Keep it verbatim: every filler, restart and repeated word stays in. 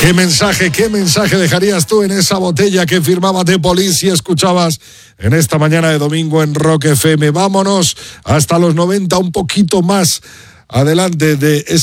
¿Qué mensaje, qué mensaje dejarías tú en esa botella que firmaba The Police y escuchabas en esta mañana de domingo en Rock F M? Vámonos hasta los noventa, un poquito más adelante de ese